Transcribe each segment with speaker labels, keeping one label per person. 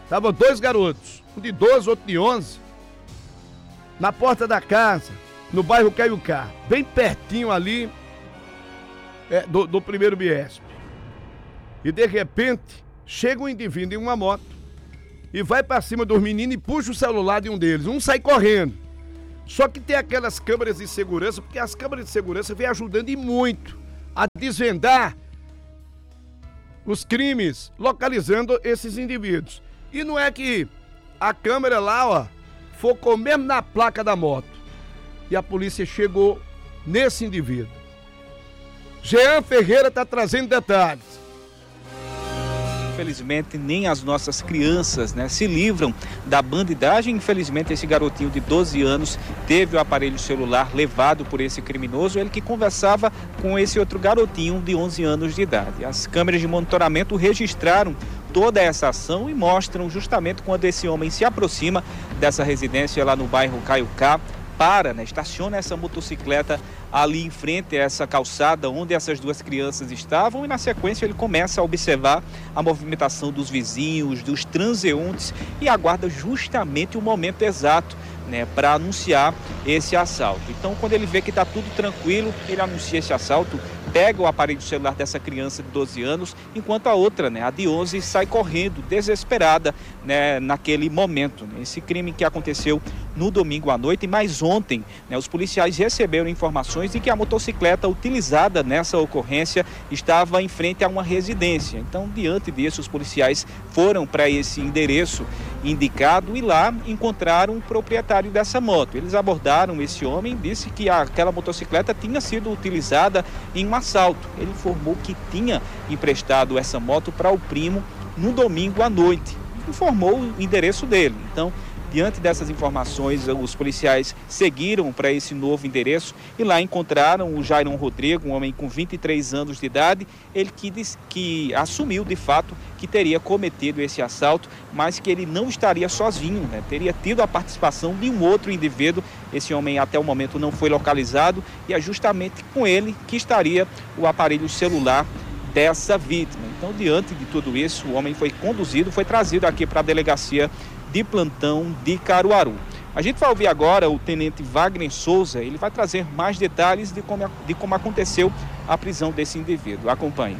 Speaker 1: Estavam dois garotos, um de 12, outro de 11, na porta da casa, no bairro Caiucá, bem pertinho ali do primeiro Biesp. E de repente, chega um indivíduo em uma moto e vai pra cima dos meninos e puxa o celular de um deles. Um sai correndo. Só que tem aquelas câmeras de segurança, porque as câmeras de segurança vêm ajudando e muito a desvendar os crimes, localizando esses indivíduos. E não é que a câmera lá, focou mesmo na placa da moto. E a polícia chegou nesse indivíduo. Jean Ferreira está trazendo detalhes.
Speaker 2: Infelizmente, nem as nossas crianças, se livram da bandidagem. Infelizmente, esse garotinho de 12 anos teve o aparelho celular levado por esse criminoso, ele que conversava com esse outro garotinho de 11 anos de idade. As câmeras de monitoramento registraram toda essa ação e mostram justamente quando esse homem se aproxima dessa residência lá no bairro Caiucá, estaciona essa motocicleta ali em frente a essa calçada onde essas duas crianças estavam, e na sequência ele começa a observar a movimentação dos vizinhos, dos transeuntes, e aguarda justamente o momento exato para anunciar esse assalto. Então, quando ele vê que está tudo tranquilo, ele anuncia esse assalto, pega o aparelho celular dessa criança de 12 anos, enquanto a outra, a de 11, sai correndo, desesperada, naquele momento. Esse crime que aconteceu no domingo à noite, mas ontem, os policiais receberam informações de que a motocicleta utilizada nessa ocorrência estava em frente a uma residência. Então, diante disso, os policiais foram para esse endereço indicado e lá encontraram o proprietário dessa moto. Eles abordaram esse homem, disse que aquela motocicleta tinha sido utilizada em um assalto. Ele informou que tinha emprestado essa moto para o primo no domingo à noite. Informou o endereço dele. Então, diante dessas informações, os policiais seguiram para esse novo endereço e lá encontraram o Jairon Rodrigo, um homem com 23 anos de idade, ele que assumiu de fato que teria cometido esse assalto, mas que ele não estaria sozinho, teria tido a participação de um outro indivíduo. Esse homem até o momento não foi localizado e é justamente com ele que estaria o aparelho celular dessa vítima. Então, diante de tudo isso, o homem foi trazido aqui para a delegacia de plantão de Caruaru. A gente vai ouvir agora o tenente Wagner Souza, ele vai trazer mais detalhes de como aconteceu a prisão desse indivíduo. Acompanhe.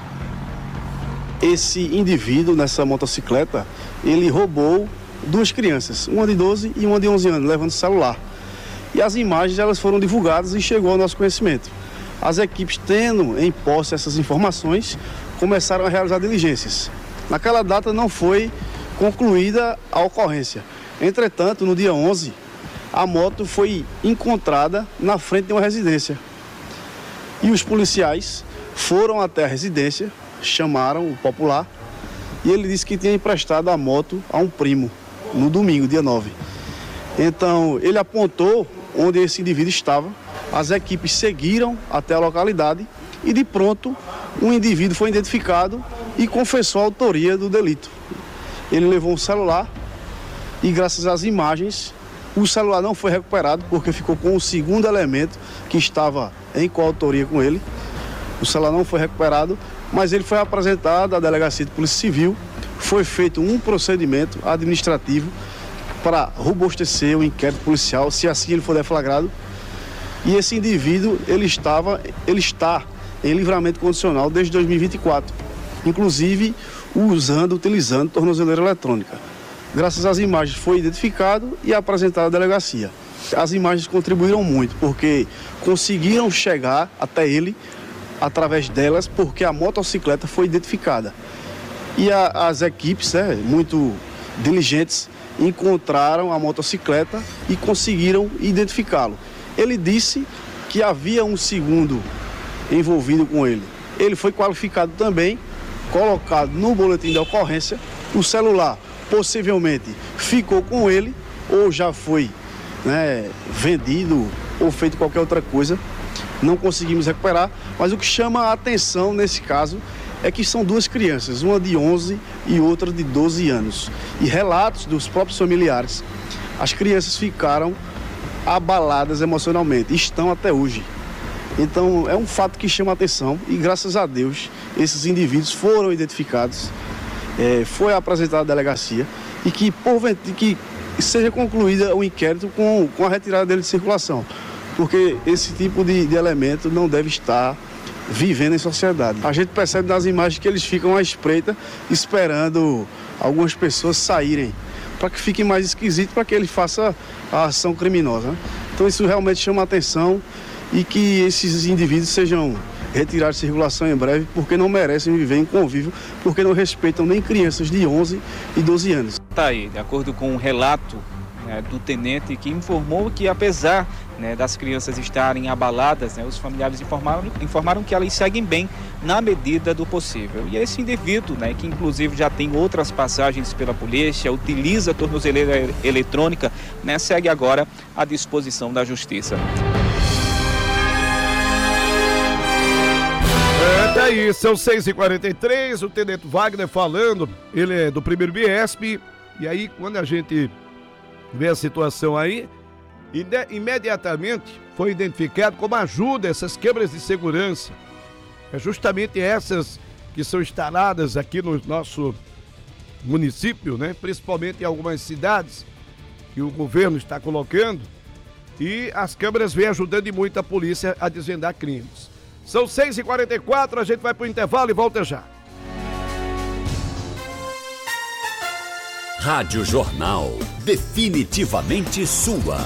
Speaker 3: Esse indivíduo nessa motocicleta, ele roubou duas crianças, uma de 12 e uma de 11 anos, levando celular. E as imagens elas foram divulgadas e chegou ao nosso conhecimento. As equipes, tendo em posse essas informações, começaram a realizar diligências. Naquela data não foi concluída a ocorrência. Entretanto, no dia 11, a moto foi encontrada na frente de uma residência. E os policiais foram até a residência, chamaram o popular, e ele disse que tinha emprestado a moto a um primo, no domingo, dia 9. Então, ele apontou onde esse indivíduo estava, as equipes seguiram até a localidade e, de pronto, um indivíduo foi identificado e confessou a autoria do delito. Ele levou um celular e, graças às imagens, o celular não foi recuperado porque ficou com o segundo elemento que estava em coautoria com ele. O celular não foi recuperado, mas ele foi apresentado à Delegacia de Polícia Civil. Foi feito um procedimento administrativo para robustecer o inquérito policial, se assim ele for deflagrado. E esse indivíduo, ele está em livramento condicional desde 2024, inclusive utilizando tornozeleira eletrônica. Graças às imagens foi identificado e apresentado à delegacia. As imagens contribuíram muito, porque conseguiram chegar até ele através delas, porque a motocicleta foi identificada. E as equipes, muito diligentes, encontraram a motocicleta e conseguiram identificá-lo. Ele disse que havia um segundo envolvido com ele. Ele foi qualificado também, colocado no boletim de ocorrência. O celular possivelmente ficou com ele ou já foi vendido ou feito qualquer outra coisa. Não conseguimos recuperar, mas o que chama a atenção nesse caso é que são duas crianças, uma de 11 e outra de 12 anos. E relatos dos próprios familiares, as crianças ficaram abaladas emocionalmente, estão até hoje. Então é um fato que chama a atenção e, graças a Deus, esses indivíduos foram identificados foi apresentada à delegacia e que seja concluída o inquérito com a retirada dele de circulação, porque esse tipo de elemento não deve estar vivendo em sociedade. A gente percebe nas imagens que eles ficam à espreita esperando algumas pessoas saírem, para que fique mais esquisito, para que ele faça a ação criminosa, né? Então isso realmente chama a atenção e que esses indivíduos sejam retirados de circulação em breve, porque não merecem viver em convívio, porque não respeitam nem crianças de 11 e 12 anos.
Speaker 2: Tá aí, de acordo com um relato do tenente, que informou que apesar das crianças estarem abaladas, os familiares informaram que elas seguem bem na medida do possível. E esse indivíduo, que inclusive já tem outras passagens pela polícia, utiliza a tornozeleira eletrônica, segue agora à disposição da justiça.
Speaker 1: Tá aí, são 6h43, o tenente Wagner falando, ele é do 1º BIESP, e aí quando a gente vê a situação aí, imediatamente foi identificado como ajuda essas câmeras de segurança. É justamente essas que são instaladas aqui no nosso município, principalmente em algumas cidades que o governo está colocando, e as câmeras vêm ajudando muito a polícia a desvendar crimes. São 6h44, a gente vai para o intervalo e volta já.
Speaker 4: Rádio Jornal, definitivamente sua.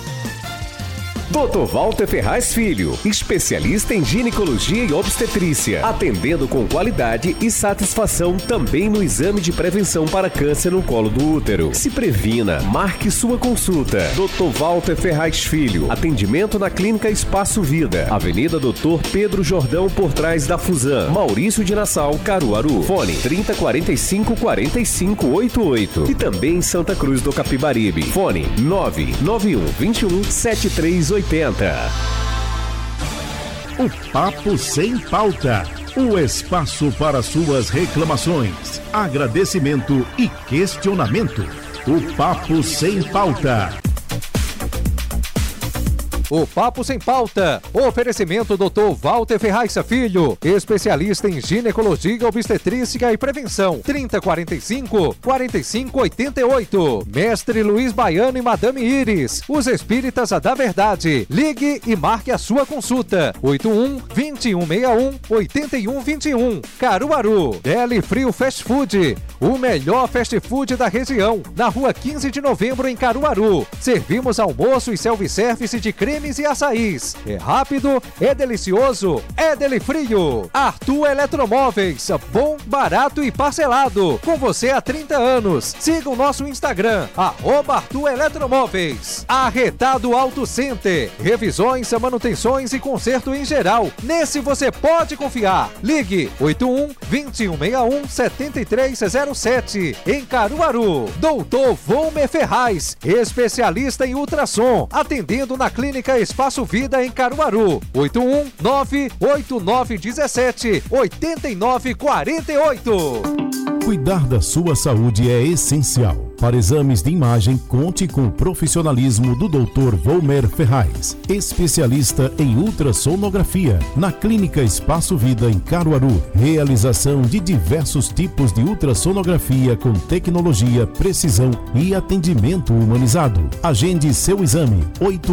Speaker 5: Dr. Walter Ferraz Filho, especialista em ginecologia e obstetrícia, atendendo com qualidade e satisfação também no exame de prevenção para câncer no colo do útero. Se previna, marque sua consulta. Dr. Walter Ferraz Filho, atendimento na Clínica Espaço Vida, Avenida Dr. Pedro Jordão, por trás da Fusan, Maurício de Nassau, Caruaru. Fone 3045-4588. E também em Santa Cruz do Capibaribe. Fone 99121-7380.
Speaker 6: O Papo Sem Pauta, o espaço para suas reclamações, agradecimento e questionamento. O Papo Sem Pauta.
Speaker 7: O Papo Sem Pauta. Oferecimento Dr. Walter Ferraz Filho, especialista em ginecologia, obstetrícia e prevenção. 3045-4588. Mestre Luiz Baiano e Madame Iris, os espíritas da verdade. Ligue e marque a sua consulta. 81-2161-8121. Caruaru. Deli Frio Fast Food, o melhor fast food da região. Na rua 15 de novembro, em Caruaru. Servimos almoço e self-service de creme e açaís. É rápido, é delicioso, é Deli Frio. Arthur Eletromóveis, bom, barato e parcelado. Com você há 30 anos. Siga o nosso Instagram, @Arthur Eletromóveis. Arretado Auto Center, revisões, manutenções e conserto em geral. Nesse você pode confiar. Ligue 81-2161-7307 em Caruaru. Doutor Volmer Ferraz, especialista em ultrassom, atendendo na Clínica Espaço Vida em Caruaru. 819-8917-8948.
Speaker 6: Cuidar da sua saúde é essencial. Para exames de imagem, conte com o profissionalismo do Dr. Volmer Ferraz, especialista em ultrassonografia, na Clínica Espaço Vida em Caruaru. Realização de diversos tipos de ultrassonografia com tecnologia, precisão e atendimento humanizado. Agende seu exame.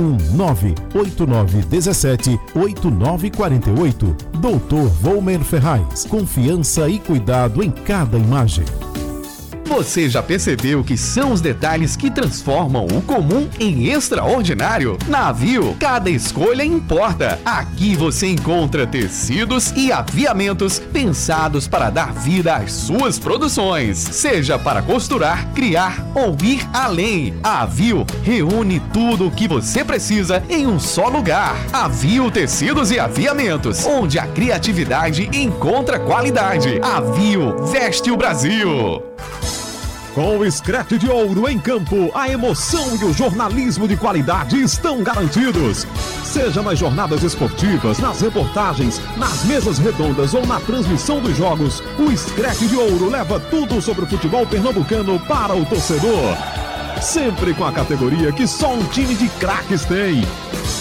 Speaker 6: 819-8917-8948. Dr. Volmer Ferraz. Confiança e cuidado em cada imagem.
Speaker 8: Você já percebeu que são os detalhes que transformam o comum em extraordinário? Na Aviu, cada escolha importa. Aqui você encontra tecidos e aviamentos pensados para dar vida às suas produções. Seja para costurar, criar ou ir além. A Aviu reúne tudo o que você precisa em um só lugar. Aviu Tecidos e Aviamentos, onde a criatividade encontra qualidade. Aviu veste o Brasil.
Speaker 6: Com o Scratch de Ouro em campo, a emoção e o jornalismo de qualidade estão garantidos. Seja nas jornadas esportivas, nas reportagens, nas mesas redondas ou na transmissão dos jogos, o Scratch de Ouro leva tudo sobre o futebol pernambucano para o torcedor. Sempre com a categoria que só um time de craques tem.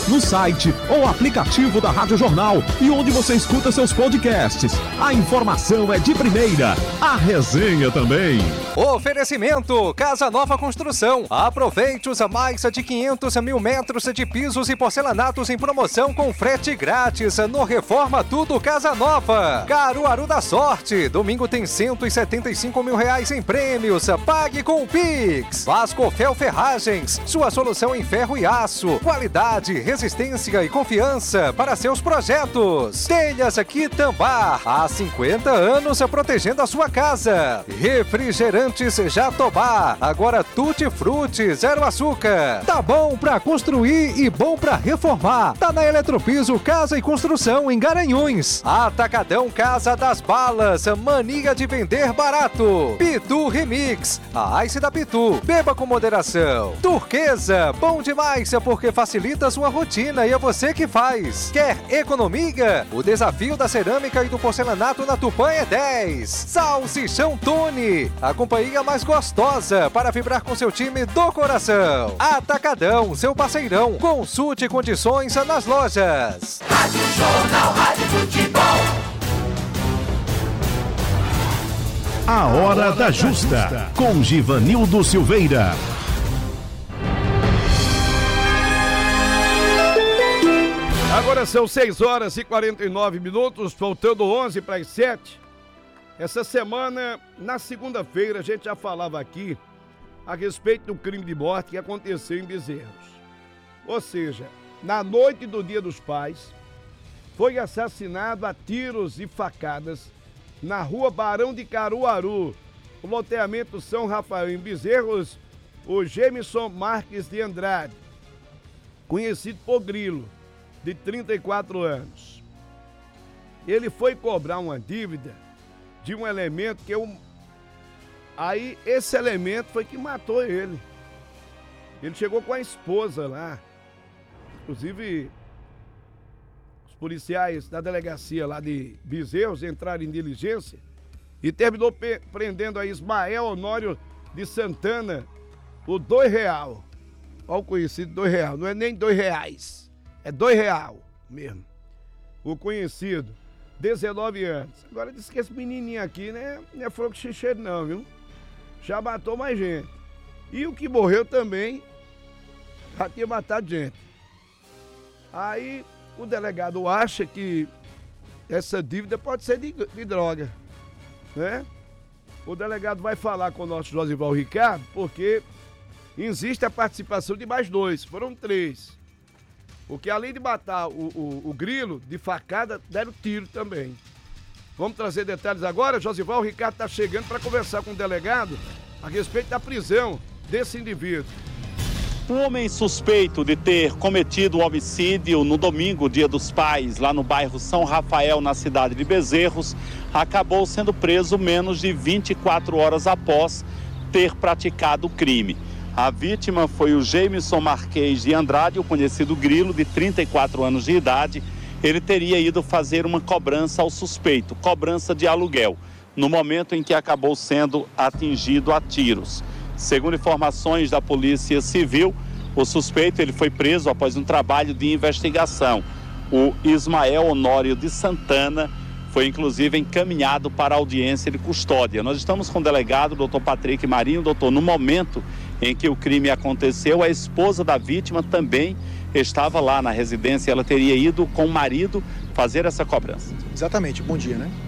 Speaker 9: no site ou aplicativo da Rádio Jornal e onde você escuta seus podcasts. A informação é de primeira, a resenha também.
Speaker 7: Oferecimento Casa Nova Construção. Aproveite os mais de 500 mil metros de pisos e porcelanatos em promoção com frete grátis no Reforma Tudo Casa Nova. Caruaru da Sorte. Domingo tem R$175 mil em prêmios. Pague com o Pix. Vascofel Ferragens. Sua solução em ferro e aço. Qualidade, resistência e confiança para seus projetos. Telhas Quitambá. Há 50 anos protegendo a sua casa. Refrigerantes Jatobá. Agora Tutti Frutti, zero açúcar. Tá bom pra construir e bom pra reformar. Tá na Eletropiso Casa e Construção em Garanhuns. Atacadão Casa das Balas. Mania de vender barato. Pitu Remix. A Ice da Pitu. Beba com moderação. Turquesa. Bom demais porque facilita a sua rotina e é você que faz. Quer economia? O desafio da cerâmica e do porcelanato na Tupã é 10. Salsichão Tony. A companhia mais gostosa para vibrar com seu time do coração. Atacadão, seu parceirão. Consulte condições nas lojas.
Speaker 10: Rádio Jornal, Rádio Futebol.
Speaker 6: A Hora da Justa, com Givanildo Silveira.
Speaker 1: Agora são 6h49, faltando 11 para as 7. Essa semana, na segunda-feira, a gente já falava aqui a respeito do crime de morte que aconteceu em Bezerros. Ou seja, na noite do Dia dos Pais, foi assassinado a tiros e facadas na rua Barão de Caruaru, o loteamento São Rafael, em Bezerros, o Gemison Marques de Andrade, conhecido por Grilo, de 34 anos. Ele foi cobrar uma dívida de um elemento que Aí esse elemento foi que matou ele. Ele chegou com a esposa lá. Inclusive, os policiais da delegacia lá de Bezerros entraram em diligência e terminou prendendo a Ismael Honório de Santana por R$2. Olha o conhecido R$2. Não é nem R$2. É R$2 mesmo. O conhecido, 19 anos. Agora diz que esse menininho aqui não é fogo xixeiro não, viu? Já matou mais gente. E o que morreu também já tinha matado gente. Aí o delegado acha que essa dívida pode ser de droga, né? O delegado vai falar com o nosso Josival Ricardo, porque existe a participação de mais 2, foram 3. Porque além de matar o Grilo, de facada, deram tiro também. Vamos trazer detalhes agora. Josival Ricardo está chegando para conversar com o delegado a respeito da prisão desse indivíduo.
Speaker 11: Um homem suspeito de ter cometido um homicídio no domingo, Dia dos Pais, lá no bairro São Rafael, na cidade de Bezerros, acabou sendo preso menos de 24 horas após ter praticado o crime. A vítima foi o Gemison Marques de Andrade, o conhecido Grilo, de 34 anos de idade. Ele teria ido fazer uma cobrança ao suspeito, cobrança de aluguel, no momento em que acabou sendo atingido a tiros. Segundo informações da Polícia Civil, o suspeito ele foi preso após um trabalho de investigação. O Ismael Honório de Santana foi inclusive encaminhado para a audiência de custódia. Nós estamos com o delegado, o doutor Patrick Marinho. Doutor, no momento em que o crime aconteceu, a esposa da vítima também estava lá na residência. Ela teria ido com o marido fazer essa cobrança.
Speaker 12: Exatamente, bom dia, né?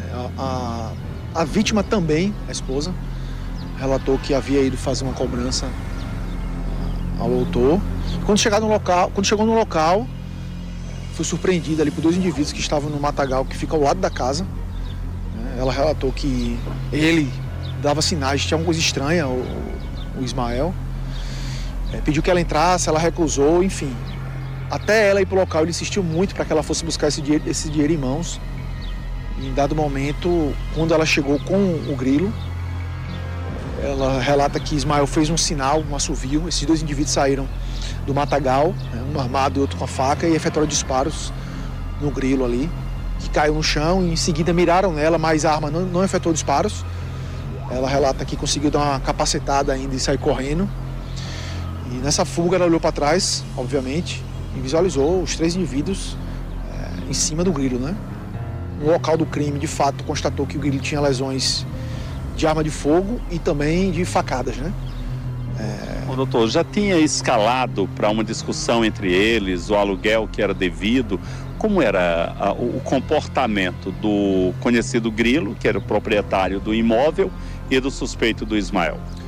Speaker 12: A vítima também, a esposa, relatou que havia ido fazer uma cobrança ao autor. Quando chegou no local, foi surpreendida ali por 2 indivíduos que estavam no matagal que fica ao lado da casa. Ela relatou que ele dava sinais, tinha alguma coisa estranha, o Ismael. Pediu que ela entrasse, ela recusou, enfim. Até ela ir para o local, ele insistiu muito para que ela fosse buscar esse dinheiro em mãos. E em dado momento, quando ela chegou com o Grilo, ela relata que Ismael fez um sinal, um assovio. Esses 2 indivíduos saíram do matagal, um armado e outro com a faca, e efetuaram disparos no Grilo ali, que caiu no chão, e em seguida miraram nela, mas a arma não efetuou disparos. Ela relata que conseguiu dar uma capacetada ainda e sair correndo. E nessa fuga ela olhou para trás, obviamente, e visualizou os 3 indivíduos em cima do grilo, né? No local do crime, de fato, constatou que o grilo tinha lesões de arma de fogo e também de facadas, né?
Speaker 11: Doutor, já tinha escalado para uma discussão entre eles, o aluguel que era devido? Como era o comportamento do conhecido grilo, que era o proprietário do imóvel, e do suspeito do Ismael?